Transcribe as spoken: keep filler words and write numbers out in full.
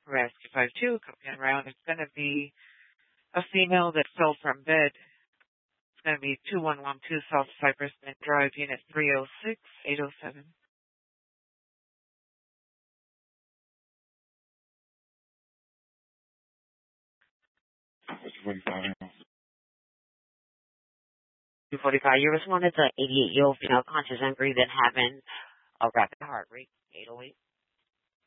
Rescue five two, coming around. It's going to be a female that fell from bed. It's going to be two one one two South Cypress Mint Drive, Unit three oh six, eight oh seven. two forty-five, you responded to eighty-eight-year-old female conscious and breathing having a rapid heart rate, eight oh eight.